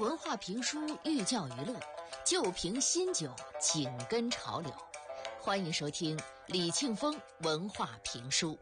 文化评书，寓教于乐，旧瓶新酒，紧跟潮流。欢迎收听李庆峰文化评书。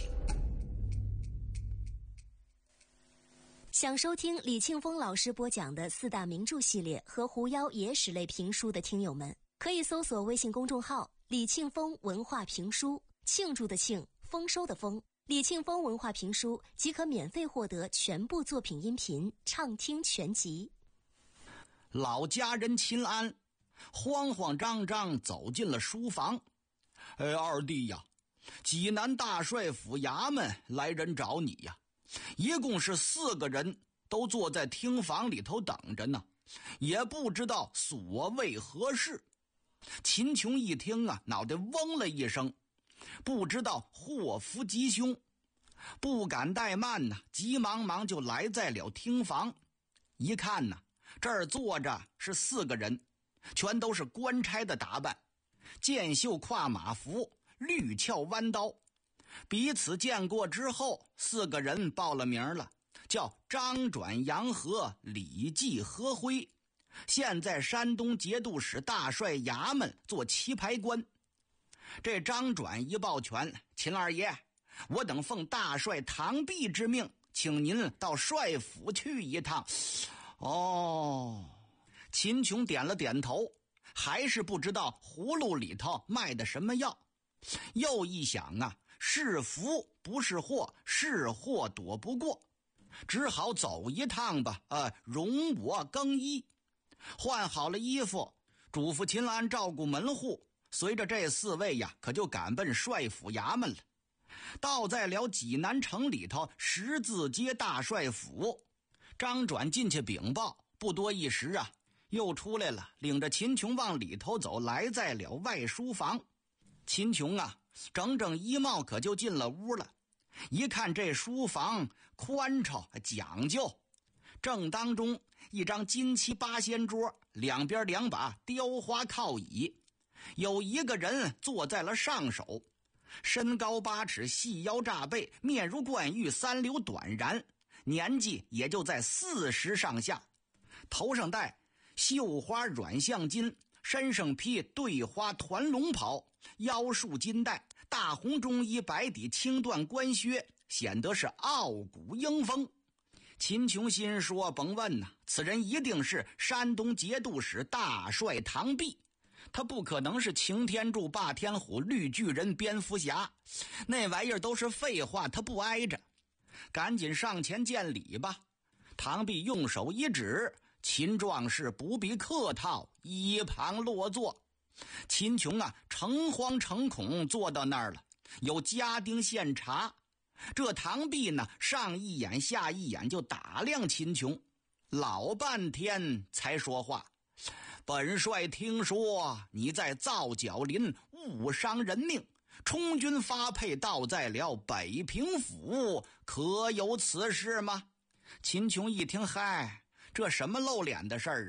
想收听李庆峰老师播讲的四大名著系列和狐妖野史类评书的听友们，可以搜索微信公众号李庆峰文化评书，庆祝的庆，丰收的丰，李庆峰文化评书即可免费获得全部作品音频畅听全集。 老家人秦安慌慌张张走进了书房。二弟呀，济南大帅府衙门来人找你呀，一共是4个人，都坐在厅房里头等着呢，也不知道所谓何事。秦琼一听啊，脑袋嗡了一声，不知道祸福吉凶，不敢怠慢呢，急忙忙就来在了厅房。一看呢，这儿坐着是4个人，全都是官差的打扮，箭袖跨马服，绿鞘弯刀。彼此见过之后，4个人报了名了，叫张转、杨和、李继、何辉，现在山东节度使大帅衙门做棋牌官。这张转一抱拳：秦二爷，我等奉大帅唐弼之命，请您到帅府去一趟。秦琼点了点头，还是不知道葫芦里头卖的什么药。又一想啊，是福不是祸，是祸躲不过，只好走一趟吧。容我更衣。换好了衣服，嘱咐秦安照顾门户，随着这4位呀，可就赶奔帅府衙门了。到在了济南城里头十字街大帅府，张转进去禀报，不多一时啊，又出来了，领着秦琼往里头走，来在了外书房。秦琼啊，整整衣帽可就进了屋了。一看这书房宽敞讲究，正当中一张金漆八仙桌，两边2把雕花靠椅，有一个人坐在了上首，身高8尺，细腰炸背，面如冠玉，3绺短髯，年纪也就在40上下，头上戴绣花软象巾，身上披对花团龙袍，腰束金带，大红中衣，白底青缎官靴，显得是傲骨英风。秦琼心说，甭问呐，此人一定是山东节度使大帅唐弼，他不可能是擎天柱、霸天虎、绿巨人、蝙蝠侠，那玩意儿都是废话，他不挨着。赶紧上前见礼吧。唐弼用手一指，秦壮士不必客套，一旁落座。秦琼啊，诚惶诚恐坐到那儿了，有家丁献茶。这唐弼呢，上一眼下一眼就打量秦琼，老半天才说话：本帅听说你在皂角林误伤人命，充军发配到在了北平府，可有此事吗？秦琼一听，嗨，这什么露脸的事儿